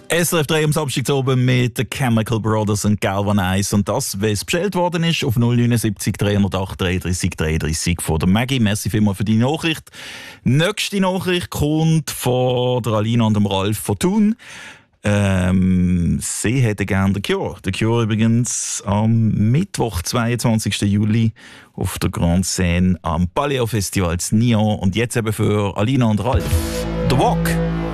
SRF 3 am Samstag oben mit den Chemical Brothers und Galvanize. Und das, wie es bestellt worden ist, auf 079 308 33 33 von der Maggie. Merci vielmals für die Nachricht. Nächste Nachricht kommt von der Alina und dem Ralf von Thun. Sie hätten gerne The Cure. The Cure übrigens am Mittwoch, 22. Juli auf der Grande Scène am Paleo Festival in Nyon. Und jetzt eben für Alina und Ralf The Walk.